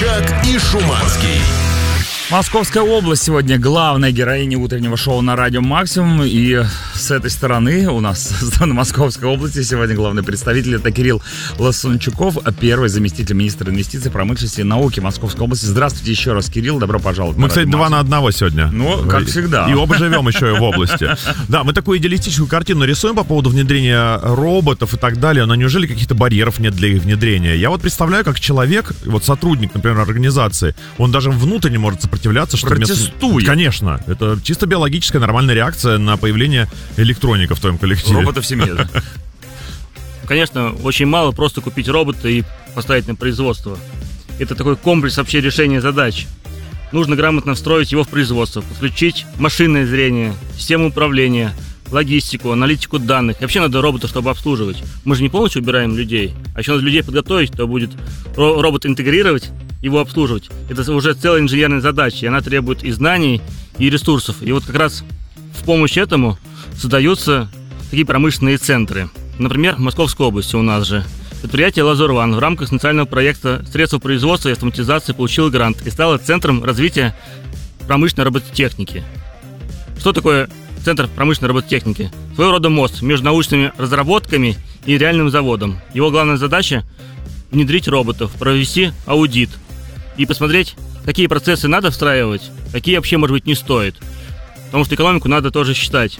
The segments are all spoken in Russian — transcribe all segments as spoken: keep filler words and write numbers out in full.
Чак и Шуманский. Московская область сегодня главная героиня утреннего шоу на радио «Максимум». И с этой стороны у нас со стороны Московской области сегодня главный представитель — это Кирилл Лосунчуков, первый заместитель министра инвестиций, промышленности и науки Московской области. Здравствуйте еще раз, Кирилл, добро пожаловать. Мы, кстати, два на одного сегодня. Ну, как всегда. И оба живем еще и в области. Да, мы такую идеалистическую картину рисуем по поводу внедрения роботов и так далее, но неужели каких-то барьеров нет для их внедрения? Я вот представляю, как человек, вот сотрудник, например, организации, он даже внутренне может сопротивляться. Что Протестует. Конечно. Это чисто биологическая нормальная реакция на появление электроника в твоем коллективе. Робота в семье, да? Конечно, очень мало просто купить робота и поставить на производство. Это такой комплекс вообще решения задач. Нужно грамотно встроить его в производство, подключить машинное зрение, систему управления, логистику, аналитику данных. И вообще надо робота, чтобы обслуживать. Мы же не полностью убираем людей, а еще надо людей подготовить, кто будет робот интегрировать, его обслуживать. Это уже целая инженерная задача, и она требует и знаний, и ресурсов. И вот как раз в помощь этому создаются такие промышленные центры. Например, в Московской области у нас же предприятие «Лазурван» в рамках национального проекта «Средства производства и автоматизации» получило грант и стало центром развития промышленной робототехники. Что такое Центр промышленной робототехники? Своего рода мост между научными разработками и реальным заводом. Его главная задача – внедрить роботов, провести аудит и посмотреть, какие процессы надо встраивать, какие вообще, может быть, не стоит. Потому что экономику надо тоже считать.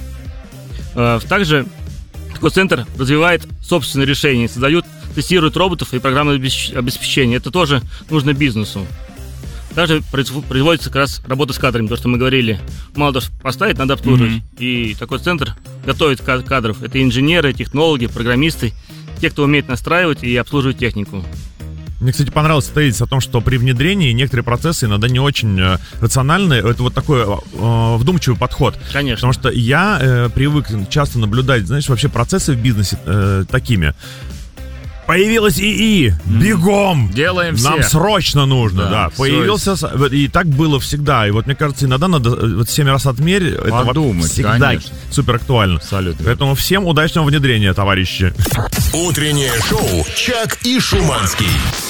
Также такой центр развивает собственные решения, создают, тестирует роботов и программное обеспечение. Это тоже нужно бизнесу. Также производится как раз работа с кадрами, то, что мы говорили. Мало того, что поставить, надо обслуживать. Mm-hmm. И такой центр готовит кадров. Это инженеры, технологи, программисты, те, кто умеет настраивать и обслуживать технику. Мне, кстати, понравилось тезис о том, что при внедрении некоторые процессы иногда не очень э, рациональны. Это вот такой э, вдумчивый подход. Конечно. Потому что я э, привык часто наблюдать, знаешь, вообще процессы в бизнесе э, такими. Появилась ИИ, бегом! Делаем все. Нам срочно нужно, да. да. Появился, и так было всегда. И вот мне кажется, иногда надо вот семь раз отмерить. Подумать, это всегда конечно. Супер актуально. Абсолютно. Поэтому всем удачного внедрения, товарищи. Утреннее шоу «Чак и Шуманский».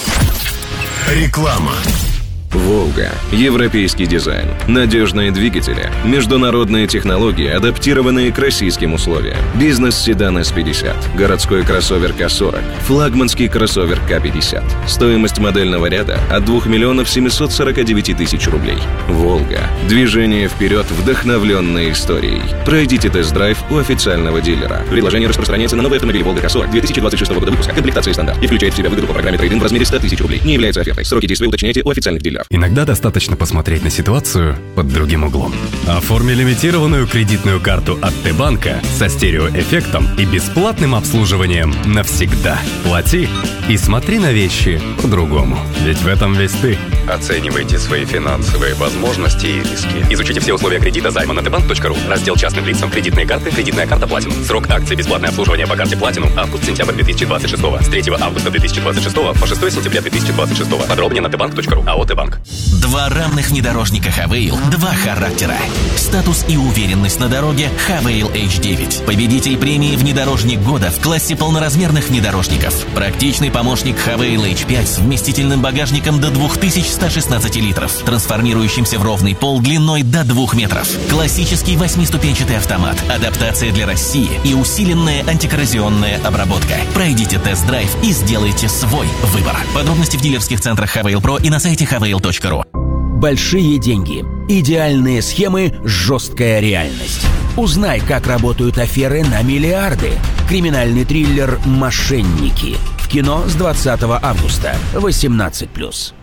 Реклама. «Волга». Европейский дизайн, надежные двигатели, международные технологии, адаптированные к российским условиям. Бизнес-седан эс пятьдесят, городской кроссовер ка сорок, флагманский кроссовер ка пятьдесят. Стоимость модельного ряда от двух миллионов семьсот сорок девять тысяч рублей. «Волга». Движение вперед, вдохновленное историей. Пройдите тест-драйв у официального дилера. Предложение распространяется на новые автомобили «Волга ка сорок» две тысячи двадцать шестого года выпуска. Комплектация стандарт и включает в себя выгоду по программе трейд-ин в размере сто тысяч рублей. Не является офертой. Сроки действия уточняйте у официальных дилеров. Иногда достаточно посмотреть на ситуацию под другим углом. Оформи лимитированную кредитную карту от Т-банка со стереоэффектом и бесплатным обслуживанием навсегда. Плати и смотри на вещи по-другому. Ведь в этом весь ты. Оценивайте свои финансовые возможности и риски. Изучите все условия кредита займа на тэ банк точка ру. Раздел частным лицам, кредитные карты, кредитная карта Platinum. Срок акции бесплатное обслуживание по карте Platinum август-сентябрь две тысячи двадцать шестого. С третьего августа две тысячи двадцать шестого по шестое сентября две тысячи двадцать шестого. Подробнее на тэ банк точка ру. АО «Т-банк». Два равных внедорожника Хавейл, два характера. Статус и уверенность на дороге Хавейл эйч девять. Победитель премии «Внедорожник года» в классе полноразмерных внедорожников. Практичный помощник Хавейл эйч пять с вместительным багажником до две тысячи сто шестнадцать литров, трансформирующимся в ровный пол длиной до двух метров. Классический восьмиступенчатый автомат, адаптация для России и усиленная антикоррозионная обработка. Пройдите тест-драйв и сделайте свой выбор. Подробности в дилерских центрах Хавейл Про и на сайте хавейл точка ру. Большие деньги, идеальные схемы, жесткая реальность. Узнай, как работают аферы на миллиарды. Криминальный триллер «Мошенники». В кино с двадцатого августа. восемнадцать плюс.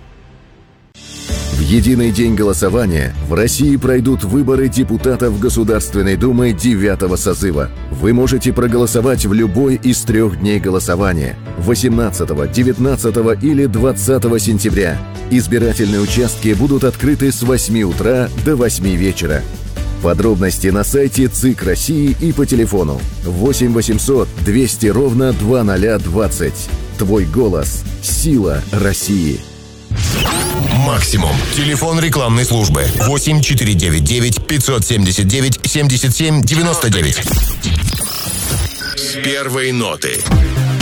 В единый день голосования в России пройдут выборы депутатов Государственной Думы девятого созыва. Вы можете проголосовать в любой из трех дней голосования – восемнадцатого, девятнадцатого или двадцатого сентября. Избирательные участки будут открыты с восьми утра до восьми вечера. Подробности на сайте ЦИК России и по телефону восемь восемьсот двести ровно двадцать двадцать. Твой голос – сила России. Максимум. Телефон рекламной службы восемь четыре девять девять пятьсот семьдесят девять семьдесят семь девяносто девять. С первой ноты.